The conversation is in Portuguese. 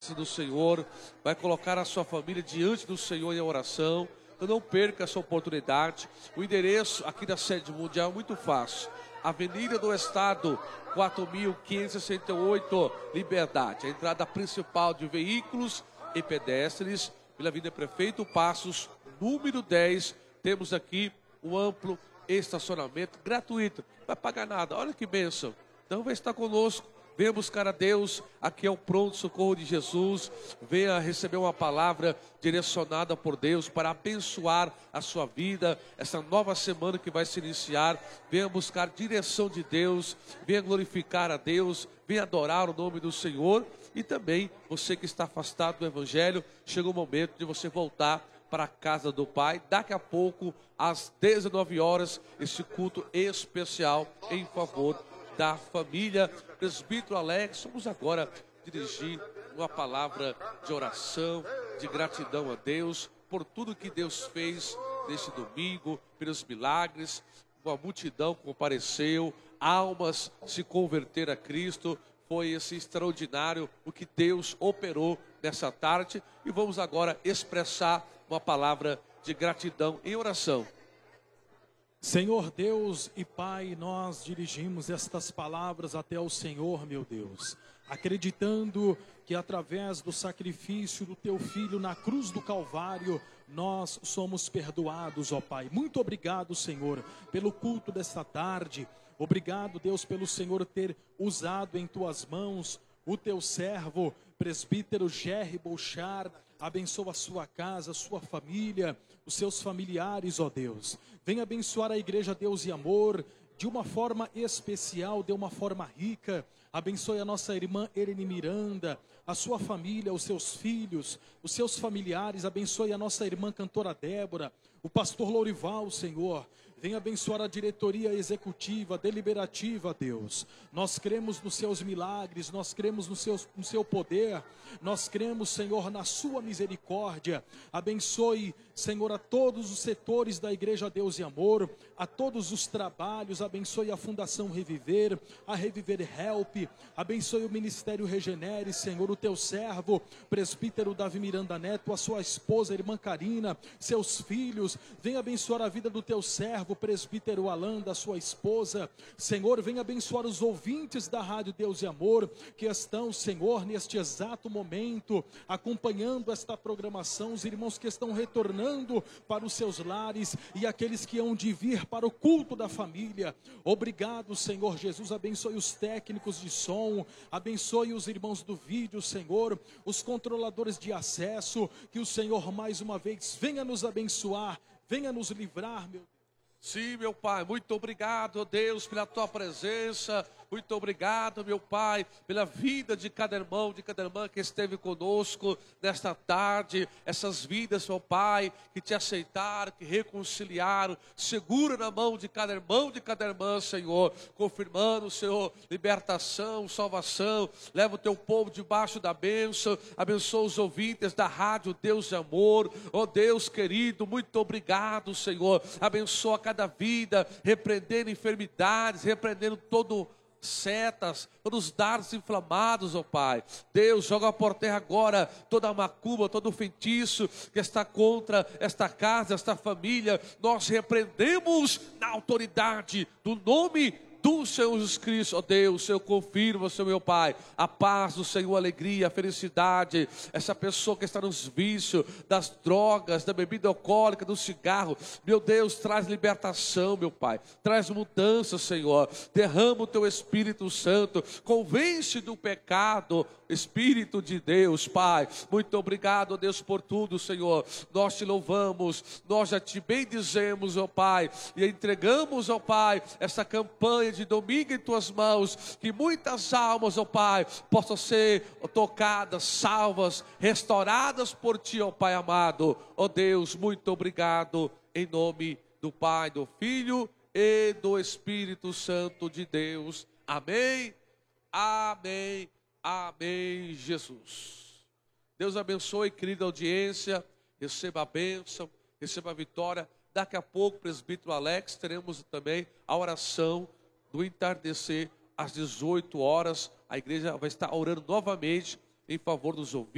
presença do Senhor, vai colocar a sua família diante do Senhor em oração. Então não perca essa oportunidade. O endereço aqui da sede mundial é muito fácil. Avenida do Estado, 4.568, Liberdade. A entrada principal de veículos e pedestres pela Avenida Prefeito Passos, número 10. Temos aqui um amplo estacionamento gratuito. Não vai pagar nada. Olha que bênção. Então vai estar conosco. Venha buscar a Deus, aqui é o pronto socorro de Jesus. Venha receber uma palavra direcionada por Deus para abençoar a sua vida, essa nova semana que vai se iniciar. Venha buscar direção de Deus, venha glorificar a Deus, venha adorar o nome do Senhor. E também, você que está afastado do Evangelho, chegou o momento de você voltar para a casa do Pai. Daqui a pouco, às 19 horas, esse culto especial em favor da família. Presbítero Alex, vamos agora dirigir uma palavra de oração, de gratidão a Deus por tudo que Deus fez neste domingo, pelos milagres. Uma multidão compareceu, almas se converteram a Cristo. Foi esse extraordinário o que Deus operou nessa tarde. E vamos agora expressar uma palavra de gratidão em oração. Senhor Deus e Pai, nós dirigimos estas palavras até o Senhor, meu Deus, acreditando que através do sacrifício do Teu Filho na cruz do Calvário, nós somos perdoados, ó Pai. Muito obrigado, Senhor, pelo culto desta tarde. Obrigado, Deus, pelo Senhor ter usado em Tuas mãos o Teu servo, presbítero Jerry Bouchard. Abençoa a sua casa, a sua família, os seus familiares, ó Deus. Venha abençoar a igreja Deus e Amor de uma forma especial, de uma forma rica. Abençoe a nossa irmã Erene Miranda, a sua família, os seus filhos, os seus familiares. Abençoe a nossa irmã cantora Débora, o pastor Lourival, Senhor. Venha abençoar a diretoria executiva, deliberativa, Deus. Nós cremos nos seus milagres, nós cremos no seu poder, nós cremos, Senhor, na sua misericórdia. Abençoe, Senhor, a todos os setores da igreja Deus e Amor, a todos os trabalhos. Abençoe a Fundação Reviver, a Reviver Help. Abençoe o Ministério Regenere, Senhor, o teu servo, presbítero Davi Miranda Neto, a sua esposa, a irmã Karina, seus filhos. Venha abençoar a vida do teu servo, o presbítero Alan, da sua esposa. Senhor, venha abençoar os ouvintes da Rádio Deus e Amor, que estão, Senhor, neste exato momento, acompanhando esta programação, os irmãos que estão retornando para os seus lares e aqueles que hão de vir para o culto da família. Obrigado, Senhor Jesus. Abençoe os técnicos de som, abençoe os irmãos do vídeo, Senhor, os controladores de acesso. Que o Senhor mais uma vez venha nos abençoar, venha nos livrar, meu Deus. Sim, meu Pai, muito obrigado, Deus, pela Tua presença. Muito obrigado, meu Pai, pela vida de cada irmão, de cada irmã que esteve conosco nesta tarde. Essas vidas, meu Pai, que Te aceitaram, que reconciliaram. Segura na mão de cada irmão, de cada irmã, Senhor, confirmando, Senhor, libertação, salvação. Leva o Teu povo debaixo da bênção. Abençoa os ouvintes da Rádio Deus de Amor. Oh Deus querido, muito obrigado, Senhor. Abençoa cada vida, repreendendo enfermidades, repreendendo todo setas, todos os dardos inflamados, ó Pai. Deus, joga por terra agora toda a macumba, todo o feitiço que está contra esta casa, esta família. Nós repreendemos na autoridade do nome do Senhor Jesus Cristo, ó Deus. Eu confirmo, Senhor meu Pai, a paz do Senhor, a alegria, a felicidade. Essa pessoa que está nos vícios das drogas, da bebida alcoólica, do cigarro, meu Deus, traz libertação, meu Pai, traz mudança, Senhor. Derrama o Teu Espírito Santo, convence do pecado, Espírito de Deus, Pai. Muito obrigado, ó Deus, por tudo, Senhor. Nós Te louvamos, nós já Te bendizemos, ó Pai, e entregamos, ó Pai, essa campanha de domingo em Tuas mãos. Que muitas almas, ó Pai, possam ser tocadas, salvas, restauradas por Ti, ó Pai amado. Ó Deus, muito obrigado, em nome do Pai, do Filho e do Espírito Santo de Deus. Amém, amém, amém, Jesus. Deus abençoe, querida audiência. Receba a bênção, receba a vitória. Daqui a pouco, presbítero Alex, teremos também a oração do entardecer às 18 horas. A igreja vai estar orando novamente em favor dos ouvintes.